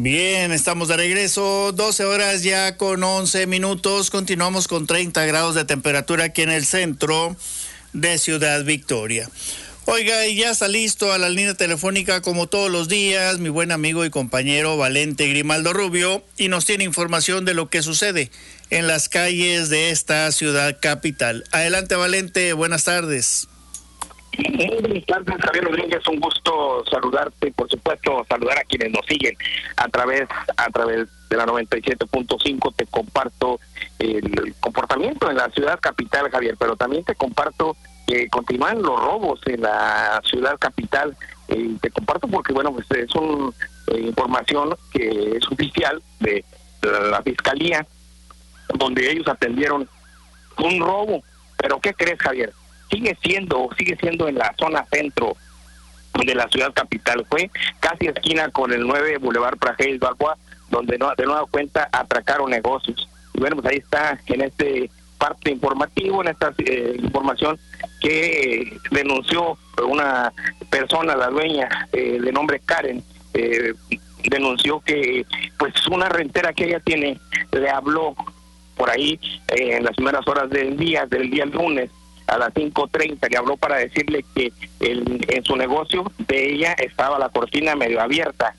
Bien, estamos de regreso, 12 horas ya con 11 minutos, continuamos con 30 grados de temperatura aquí en el centro de Ciudad Victoria. Oiga, y ya está listo a la línea telefónica como todos los días, mi buen amigo y compañero Valente Grimaldo Rubio, y nos tiene información de lo que sucede en las calles de esta ciudad capital. Adelante, Valente, buenas tardes. Buenas tardes, Javier Rodríguez, un gusto saludarte y por supuesto saludar a quienes nos siguen a través de la 97.5. Te comparto el comportamiento en la ciudad capital, Javier, pero también te comparto que continúan los robos en la ciudad capital. Te comparto porque, bueno, pues es una información que es oficial de la Fiscalía, donde ellos atendieron un robo. Pero ¿qué crees, Javier? Sigue siendo en la zona centro de la ciudad capital. Fue casi esquina con el 9 Boulevard Prajeis Balboa, donde de nueva cuenta atracaron negocios. Y bueno, pues ahí está en este parte informativo, en esta información que denunció una persona, la dueña, de nombre Karen, denunció que pues una rentera que ella tiene le habló por ahí en las primeras horas del día lunes a las 5:30, le habló para decirle que en su negocio de ella estaba la cortina medio abierta,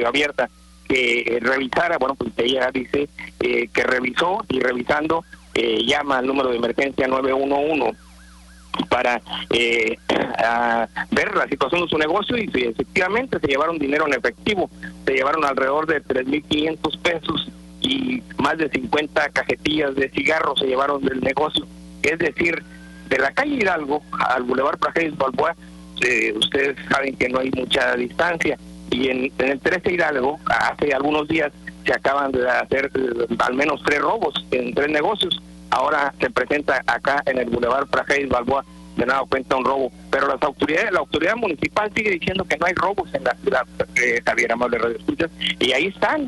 que revisara. Bueno, pues ella dice que revisó, y revisando llama al número de emergencia 911 para ver la situación de su negocio, y efectivamente se llevaron dinero en efectivo, se llevaron alrededor de 3,500 pesos y más de 50 cajetillas de cigarros se llevaron del negocio. Es decir, de la calle Hidalgo al Boulevard Prajeis Balboa, ustedes saben que no hay mucha distancia, y en el 13 Hidalgo hace algunos días se acaban de hacer al menos 3 robos en 3 negocios. Ahora se presenta acá en el Boulevard Prajeis Balboa de nueva cuenta un robo, pero la autoridad municipal sigue diciendo que no hay robos en la ciudad, Javier, amable radio escuchas, y ahí están,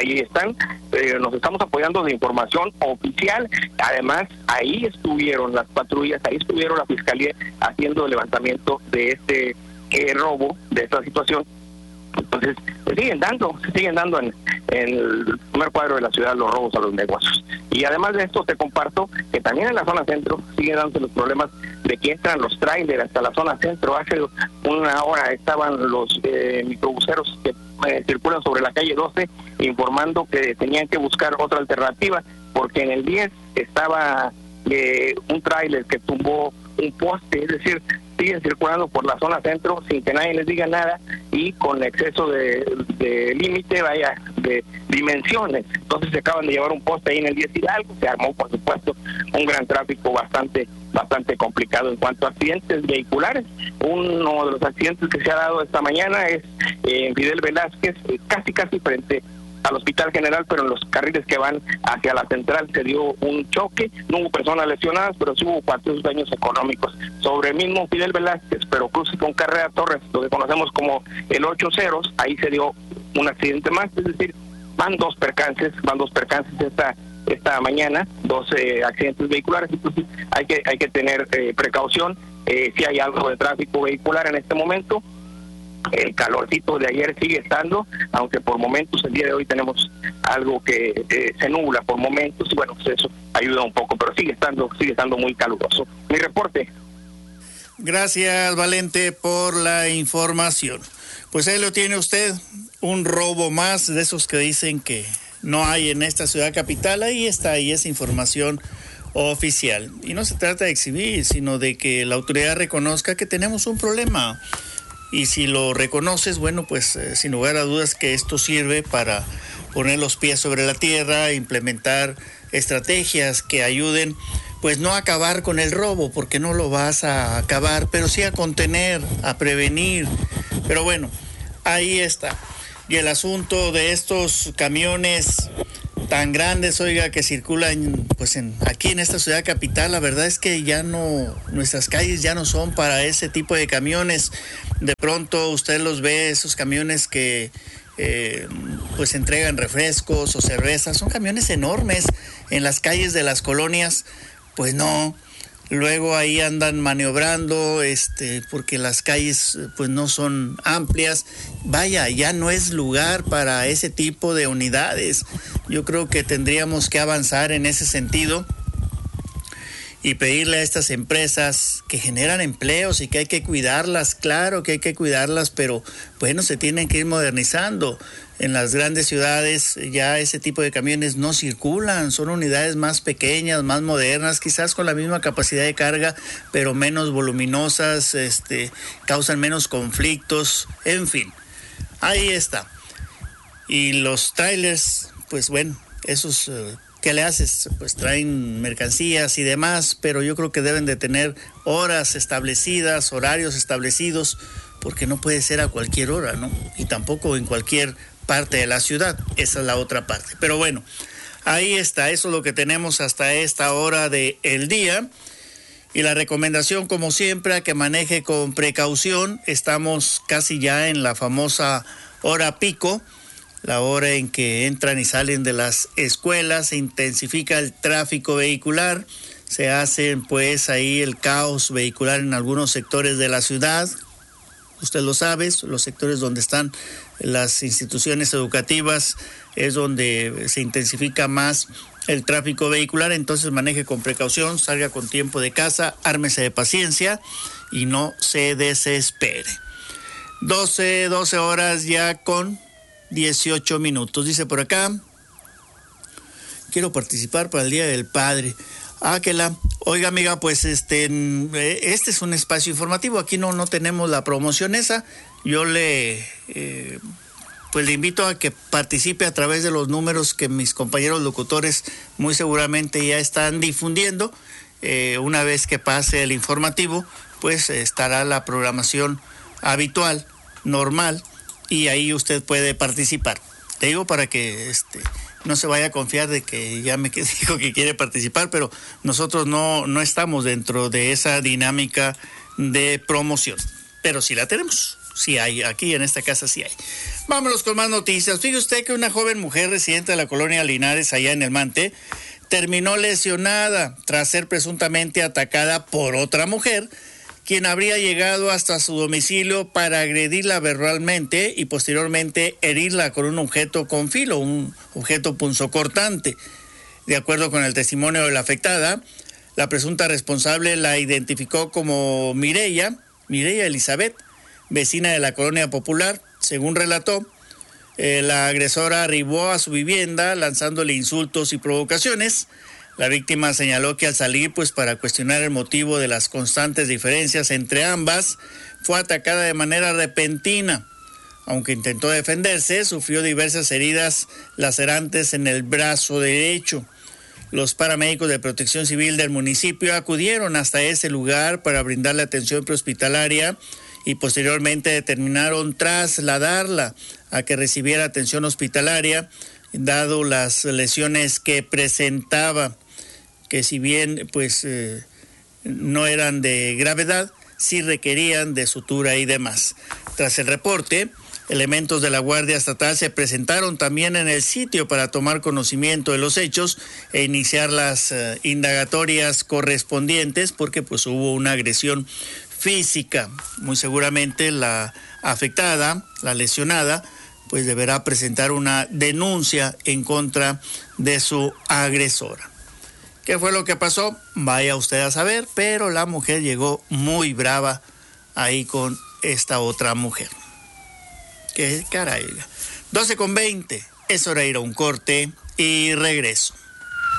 nos estamos apoyando de información oficial. Además, ahí estuvieron las patrullas, ahí estuvieron la fiscalía haciendo el levantamiento de este robo, de esta situación. Entonces, pues siguen dando en el primer cuadro de la ciudad los robos a los negocios. Y además de esto, te comparto que también en la zona centro siguen dándose los problemas de que entran los trailers hasta la zona centro. Hace una hora estaban los microbuseros que circulan sobre la calle 12 informando que tenían que buscar otra alternativa, porque en el 10 estaba un tráiler que tumbó un poste. Es decir, siguen circulando por la zona centro sin que nadie les diga nada y con exceso de límite, de dimensiones. Entonces se acaban de llevar un poste ahí en el 10 Hidalgo, se armó por supuesto un gran tráfico bastante complicado en cuanto a accidentes vehiculares. Uno de los accidentes que se ha dado esta mañana es en Fidel Velázquez, casi frente al Hospital General, pero en los carriles que van hacia la central se dio un choque. No hubo personas lesionadas, pero sí hubo cuantos daños económicos. Sobre el mismo Fidel Velázquez, pero cruce con Carrera Torres, lo que conocemos como el 8 ceros, ahí se dio un accidente más. Es decir, van dos percances esta mañana, 12 accidentes vehiculares. Entonces hay que tener precaución. Si hay algo de tráfico vehicular en este momento. El calorcito de ayer sigue estando, aunque por momentos el día de hoy tenemos algo que se nubla por momentos, y bueno, pues eso ayuda un poco, pero sigue estando muy caluroso. Mi reporte. Gracias, Valente, por la información. Pues ahí lo tiene usted, un robo más de esos que dicen que no hay en esta ciudad capital. Ahí está, y esa información oficial. Y no se trata de exhibir, sino de que la autoridad reconozca que tenemos un problema. Y si lo reconoces, bueno, pues sin lugar a dudas que esto sirve para poner los pies sobre la tierra, implementar estrategias que ayuden, pues no a acabar con el robo, porque no lo vas a acabar, pero sí a contener, a prevenir. Pero bueno, ahí está. Y el asunto de estos camiones tan grandes, oiga, que circulan pues aquí en esta ciudad capital, la verdad es que ya no, nuestras calles ya no son para ese tipo de camiones. De pronto usted los ve, esos camiones que pues entregan refrescos o cervezas, son camiones enormes en las calles de las colonias. Pues no, luego ahí andan maniobrando, porque las calles pues no son amplias. Vaya, ya no es lugar para ese tipo de unidades. Yo creo que tendríamos que avanzar en ese sentido y pedirle a estas empresas que generan empleos y que hay que cuidarlas, claro que hay que cuidarlas, pero bueno, se tienen que ir modernizando. En las grandes ciudades ya ese tipo de camiones no circulan, son unidades más pequeñas, más modernas, quizás con la misma capacidad de carga, pero menos voluminosas, causan menos conflictos, en fin, ahí está. Y los trailers, pues bueno, esos, ¿qué le haces? Pues traen mercancías y demás, pero yo creo que deben de tener horas establecidas, horarios establecidos, porque no puede ser a cualquier hora, ¿no? Y tampoco en cualquier parte de la ciudad, esa es la otra parte. Pero bueno, ahí está, eso es lo que tenemos hasta esta hora del día. Y la recomendación, como siempre, a que maneje con precaución. Estamos casi ya en la famosa hora pico, la hora en que entran y salen de las escuelas, se intensifica el tráfico vehicular, se hace pues ahí el caos vehicular en algunos sectores de la ciudad. Usted lo sabe, los sectores donde están las instituciones educativas es donde se intensifica más el tráfico vehicular, entonces maneje con precaución, salga con tiempo de casa, ármese de paciencia y no se desespere. 12 horas ya con 18 minutos. Dice por acá, quiero participar para el Día del Padre. Áquela, oiga amiga, pues este es un espacio informativo, aquí no tenemos la promoción esa. Yo le invito a que participe a través de los números que mis compañeros locutores muy seguramente ya están difundiendo. Una vez que pase el informativo, pues estará la programación habitual, normal, y ahí usted puede participar. Te digo para que no se vaya a confiar de que ya me dijo que quiere participar, pero nosotros no estamos dentro de esa dinámica de promoción. Pero sí la tenemos, sí hay, aquí en esta casa sí hay. Vámonos con más noticias. Fíjese usted que una joven mujer residente de la colonia Linares, allá en El Mante, terminó lesionada tras ser presuntamente atacada por otra mujer, quien habría llegado hasta su domicilio para agredirla verbalmente y posteriormente herirla con un objeto con filo, un objeto punzocortante. De acuerdo con el testimonio de la afectada, la presunta responsable la identificó como Mireya Elizabeth, vecina de la colonia Popular. Según relató, la agresora arribó a su vivienda lanzándole insultos y provocaciones. La víctima señaló que al salir para cuestionar el motivo de las constantes diferencias entre ambas, fue atacada de manera repentina. Aunque intentó defenderse, sufrió diversas heridas lacerantes en el brazo derecho. Los paramédicos de Protección Civil del municipio acudieron hasta ese lugar para brindarle atención prehospitalaria y posteriormente determinaron trasladarla a que recibiera atención hospitalaria, dado las lesiones que presentaba, que si bien no eran de gravedad, sí requerían de sutura y demás. Tras el reporte, elementos de la Guardia Estatal se presentaron también en el sitio para tomar conocimiento de los hechos e iniciar las indagatorias correspondientes, porque hubo una agresión física. Muy seguramente la afectada, la lesionada, deberá presentar una denuncia en contra de su agresora. ¿Qué fue lo que pasó? Vaya usted a saber, pero la mujer llegó muy brava ahí con esta otra mujer. ¡Qué caray! 12:20, es hora de ir a un corte y regreso.